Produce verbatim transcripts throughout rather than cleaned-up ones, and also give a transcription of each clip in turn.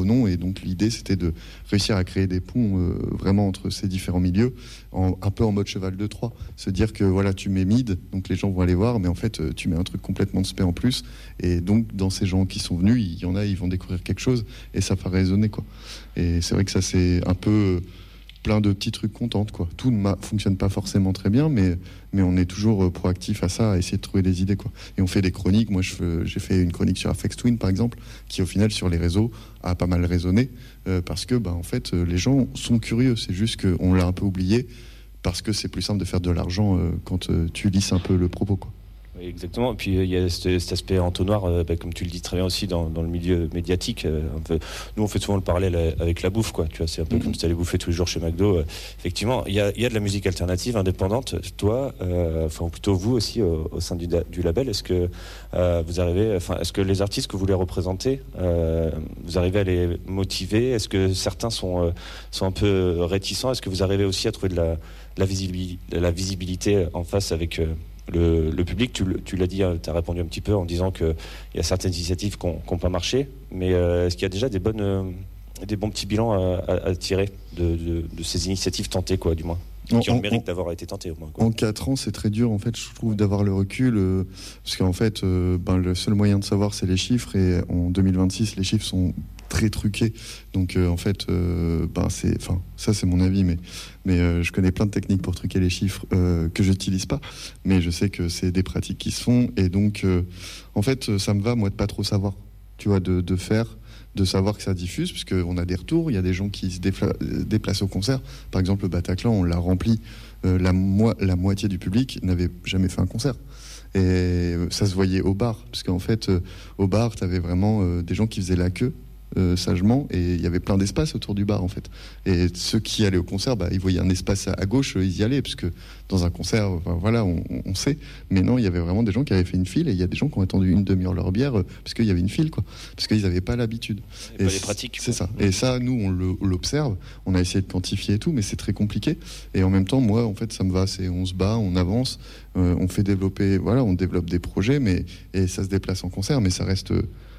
nom. Et donc l'idée, c'était de réussir à créer des ponts euh, vraiment entre ces différents milieux, en, un peu en mode cheval de Troie. Se dire que voilà, tu mets mid, donc les gens vont aller voir, mais en fait, euh, tu mets un truc complètement de spé en plus. Et donc, dans ces gens qui sont venus, il y en a, ils vont découvrir quelque chose et ça va résonner, quoi. Et c'est vrai que ça, c'est un peu plein de petits trucs contentes, quoi. Tout ne fonctionne pas forcément très bien, mais, mais on est toujours proactif à ça, à essayer de trouver des idées, quoi. Et on fait des chroniques. Moi, je, j'ai fait une chronique sur Aphex Twin, par exemple, qui au final, sur les réseaux, a pas mal résonné, euh, parce que, bah, en fait, les gens sont curieux. C'est juste qu'on l'a un peu oublié, parce que c'est plus simple de faire de l'argent euh, quand euh, tu lisses un peu le propos, quoi. Oui, exactement. Et puis il y a cet, cet aspect entonnoir, euh, bah, comme tu le dis très bien aussi dans, dans le milieu médiatique. Euh, un peu, nous, on fait souvent le parallèle avec la bouffe, quoi. Tu vois, c'est un peu mmh. comme si tu allais bouffer tous les jours chez McDo. Euh, effectivement, il y a, y a de la musique alternative, indépendante. Toi, euh, enfin plutôt vous aussi au, au sein du, du label, est-ce que euh, vous arrivez, enfin, est-ce que les artistes que vous les représentez, euh, vous arrivez à les motiver? Est-ce que certains sont euh, sont un peu réticents? Est-ce que vous arrivez aussi à trouver de la, de la, visibilité, de la visibilité en face avec euh, Le, le public? Tu, tu l'as dit, tu as répondu un petit peu en disant qu'il y a certaines initiatives qui n'ont pas marché, mais euh, est-ce qu'il y a déjà des, bonnes, euh, des bons petits bilans à, à, à tirer de, de, de ces initiatives tentées, quoi, du moins, qui en, ont le mérite en, d'avoir été tentées, au moins, quoi. En quatre ans, c'est très dur, en fait, je trouve, d'avoir le recul, euh, parce qu'en fait, euh, ben, le seul moyen de savoir, c'est les chiffres, et en deux mille vingt-six, les chiffres sont très truqués. Donc euh, en fait, euh, ben, c'est, enfin, ça c'est mon avis, mais, mais euh, je connais plein de techniques pour truquer les chiffres euh, que j'utilise pas, mais je sais que c'est des pratiques qui se font, et donc euh, en fait, ça me va, moi, de pas trop savoir, tu vois, de, de faire, de savoir que ça diffuse, parce qu'on a des retours, il y a des gens qui se défla- déplacent au concert. Par exemple, le Bataclan, on l'a rempli, euh, la, mo- la moitié du public n'avait jamais fait un concert. Et ça se voyait au bar, parce qu'en fait, euh, au bar, tu avais vraiment euh, des gens qui faisaient la queue, Euh, sagement, et il y avait plein d'espace autour du bar, en fait. Et ceux qui allaient au concert, bah, ils voyaient un espace à, à gauche, ils y allaient, parce que dans un concert, enfin, voilà, on, on sait. Mais non, il y avait vraiment des gens qui avaient fait une file, et il y a des gens qui ont attendu une demi-heure leur bière, euh, parce qu'il y avait une file, quoi. Parce qu'ils n'avaient pas l'habitude. Et, et pas les pratiques. C'est ça. Et ça, nous, on le, l'observe, on a essayé de quantifier et tout, mais c'est très compliqué. Et en même temps, moi, en fait, ça me va. C'est, on se bat, on avance, euh, on fait développer, voilà, on développe des projets, mais, et ça se déplace en concert, mais ça reste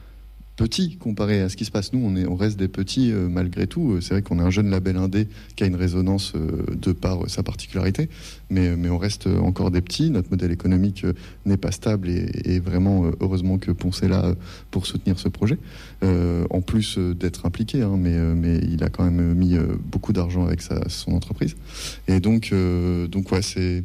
petit comparé à ce qui se passe. Nous, on, est, on reste des petits euh, malgré tout. C'est vrai qu'on a un jeune label indé qui a une résonance euh, de par euh, sa particularité, mais, mais on reste encore des petits. Notre modèle économique euh, n'est pas stable, et, et vraiment, euh, heureusement que Ponce est là euh, pour soutenir ce projet, euh, en plus euh, d'être impliqué, hein, mais, euh, mais il a quand même mis euh, beaucoup d'argent avec sa, son entreprise. Et donc, euh, donc ouais, c'est...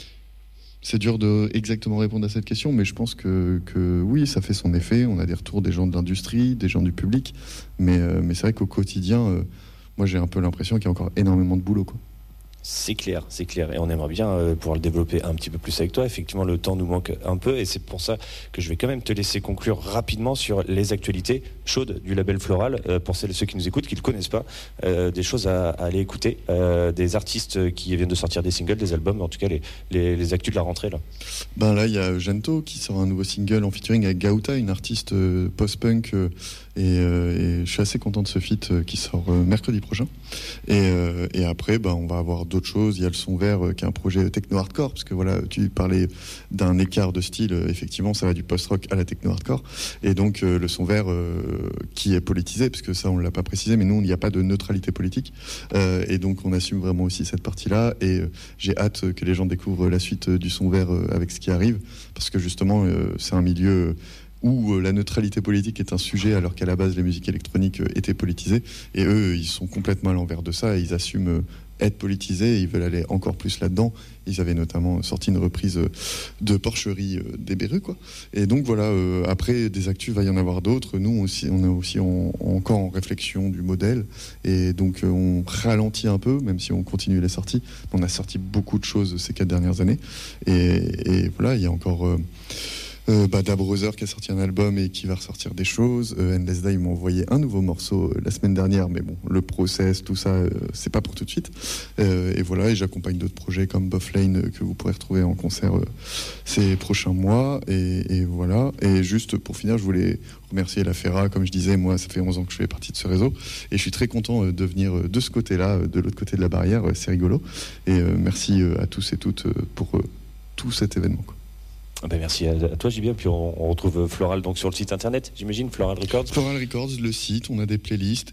C'est dur de exactement répondre à cette question, mais je pense que, que oui, ça fait son effet. On a des retours des gens de l'industrie, des gens du public, mais, euh, mais c'est vrai qu'au quotidien, euh, moi j'ai un peu l'impression qu'il y a encore énormément de boulot, quoi. C'est clair, c'est clair. Et on aimerait bien euh, pouvoir le développer un petit peu plus avec toi. Effectivement, le temps nous manque un peu, et c'est pour ça que je vais quand même te laisser conclure rapidement sur les actualités chaudes du label Floral, euh, pour celles et ceux qui nous écoutent, qui ne le connaissent pas, euh, des choses à, à aller écouter, euh, des artistes qui viennent de sortir des singles, des albums, en tout cas les, les, les actus de la rentrée, là. Ben là, il y a Gento qui sort un nouveau single en featuring avec Gaouta, une artiste euh, post-punk, euh, et, euh, et je suis assez content de ce feat euh, qui sort euh, mercredi prochain. Et, euh, et après, ben, on va avoir d'autres choses. Il y a le Son Vert euh, qui est un projet techno-hardcore, parce que voilà, tu parlais d'un écart de style, euh, effectivement, ça va du post-rock à la techno-hardcore. Et donc, euh, le Son Vert euh, qui est politisé, parce que ça, on ne l'a pas précisé, mais nous, il n'y a pas de neutralité politique. Euh, et donc, on assume vraiment aussi cette partie-là. Et euh, j'ai hâte que les gens découvrent la suite euh, du Son Vert euh, avec ce qui arrive, parce que justement, euh, c'est un milieu euh, où la neutralité politique est un sujet, alors qu'à la base les musiques électroniques étaient politisées, et eux ils sont complètement à l'envers de ça, et ils assument être politisés, et ils veulent aller encore plus là-dedans. Ils avaient notamment sorti une reprise de Porcherie des Berus, quoi. Et donc voilà, euh, après des actus, il va y en avoir d'autres. Nous aussi, on est aussi en, encore en réflexion du modèle, et donc euh, on ralentit un peu, même si on continue les sorties. On a sorti beaucoup de choses ces quatre dernières années, et, et voilà, il y a encore euh, Euh, bah, Da Brother qui a sorti un album et qui va ressortir des choses. euh, Endless Day, ils m'ont envoyé un nouveau morceau euh, la semaine dernière, mais bon, le process, tout ça, euh, c'est pas pour tout de suite. Euh, et voilà, et j'accompagne d'autres projets comme Buff Lane euh, que vous pourrez retrouver en concert euh, ces prochains mois. Et, et voilà. Et juste pour finir, je voulais remercier la Ferra. Comme je disais, moi, ça fait onze ans que je fais partie de ce réseau, et je suis très content euh, de venir euh, de ce côté-là, euh, de l'autre côté de la barrière. Euh, c'est rigolo. Et euh, merci euh, à tous et toutes euh, pour euh, tout cet événement, quoi. Ben merci à toi, J B. Puis on, on retrouve Floral donc sur le site internet, j'imagine, Floral Records. Floral Records, le site, on a des playlists.